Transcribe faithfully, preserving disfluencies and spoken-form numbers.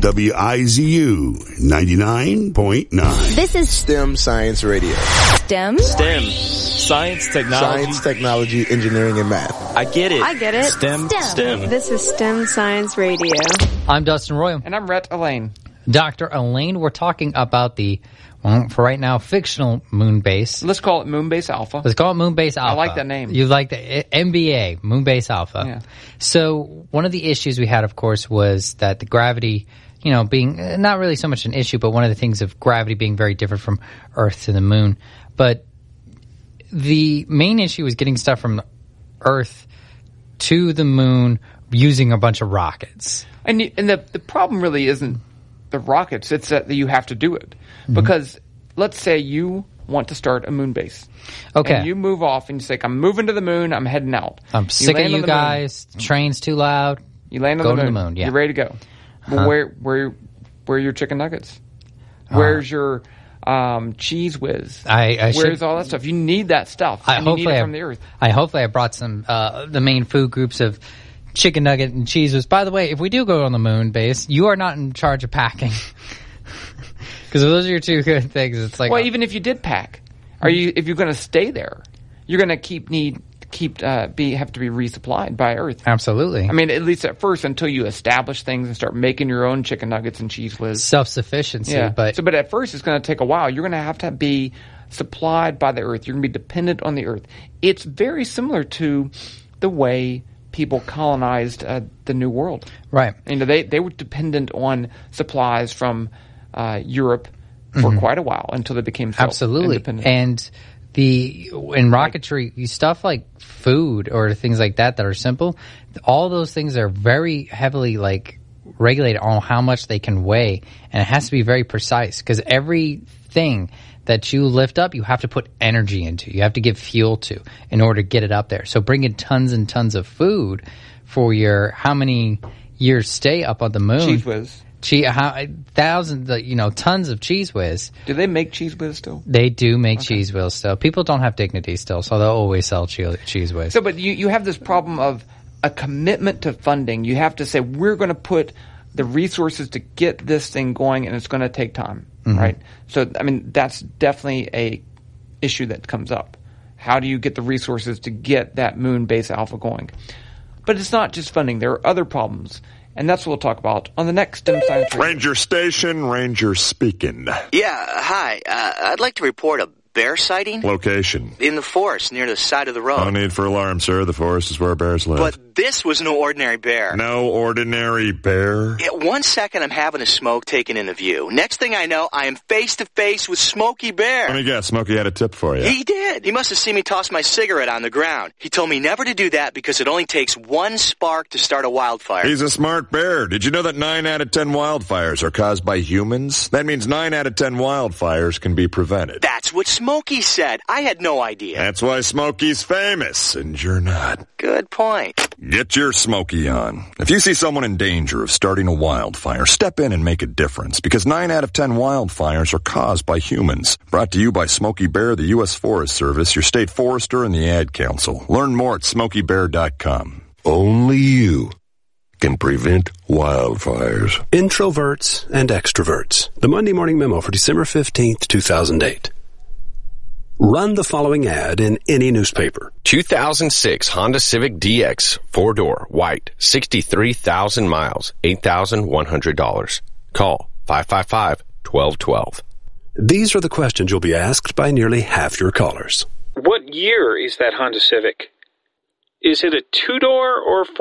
W I Z U ninety-nine point nine. This is STEM Science Radio. STEM? STEM. Science, technology. Science, technology, engineering, and math. I get it. I get it. STEM. STEM. STEM. This is STEM Science Radio. I'm Dustin Royal. And I'm Rhett Elaine. Doctor Elaine, we're talking about the, well, for right now, fictional Moonbase. Let's call it Moonbase Alpha. Let's call it Moonbase Alpha. I like that name. You like the M B A, Moonbase Alpha. Yeah. So one of the issues we had, of course, was that the gravity, you know, being uh, not really so much an issue, but one of the things of gravity being very different from Earth to the Moon. But the main issue was getting stuff from Earth to the Moon using a bunch of rockets. And you, and the the problem really isn't the rockets; it's that you have to do it. Mm-hmm. Because let's say you want to start a moon base. Okay. And you move off and you say, "I'm moving to the moon. I'm heading out." I'm you sick of you the guys. Moon. Train's too loud. You land on go the moon. to the moon. Yeah. You're ready to go. Well, huh. where where where are your chicken nuggets? Where's uh, your um, cheese whiz? I, I Where's should, all that stuff? You need that stuff. I and you need it I, from the earth. I hopefully I brought some uh, the main food groups of chicken nugget and cheese whiz. By the way, if we do go on the moon base, you are not in charge of packing. Because those are your two good things. It's like, well, even if you did pack, are you if you're going to stay there, you're going to keep need keep uh, be have to be resupplied by Earth. Absolutely. I mean, at least at first, until you establish things and start making your own chicken nuggets and cheese whiz. Self-sufficiency. Yeah. But so, but at first, it's going to take a while. You're going to have to be supplied by the Earth. You're going to be dependent on the Earth. It's very similar to the way people colonized uh, the New World. Right. You know, they they were dependent on supplies from uh, Europe for mm-hmm. quite a while until they became absolutely independent. And the in rocketry like, stuff like food or things like that that are simple, all those things are very heavily like regulated on how much they can weigh, and it has to be very precise because everything that you lift up, you have to put energy into. You have to give fuel to in order to get it up there. So bring in tons and tons of food for your how many years stay up on the moon. Cheese whiz. Cheese, how, thousands, you know, tons of cheese whiz. Do they make cheese whiz still? They do make okay. cheese whiz still. People don't have dignity still, so they'll always sell che- cheese whiz. So, but you, you have this problem of a commitment to funding. You have to say, we're going to put the resources to get this thing going, and it's going to take time, mm-hmm. right? So, I mean, that's definitely a issue that comes up. How do you get the resources to get that moon base alpha going? But it's not just funding. There are other problems. And that's what we'll talk about on the next STEM Science Radio. Ranger Station, Ranger speaking. Yeah, hi. Uh, I'd like to report a bear sighting. Location. In the forest near the side of the road. No need for alarm, sir. The forest is where bears live. But this was no ordinary bear. No ordinary bear? Yeah, one second I'm having a smoke taken into view. Next thing I know, I am face to face with Smokey Bear. Let me guess, Smokey had a tip for you. He did. He must have seen me toss my cigarette on the ground. He told me never to do that because it only takes one spark to start a wildfire. He's a smart bear. Did you know that nine out of ten wildfires are caused by humans? That means nine out of ten wildfires can be prevented. That's what Smokey said. I had no idea. That's why Smokey's famous, and you're not. Good point. Get your Smokey on. If you see someone in danger of starting a wildfire, step in and make a difference, because nine out of ten wildfires are caused by humans. Brought to you by Smokey Bear, the U S Forest Service, your state forester, and the Ad Council. Learn more at smokey bear dot com. Only you can prevent wildfires. Introverts and extroverts. The Monday Morning Memo for December fifteenth, two thousand eight. Run the following ad in any newspaper. two thousand six Honda Civic D X, four-door, white, sixty-three thousand miles, eight thousand one hundred dollars. Call five five five, one two one two. These are the questions you'll be asked by nearly half your callers. What year is that Honda Civic? Is it a two-door or four?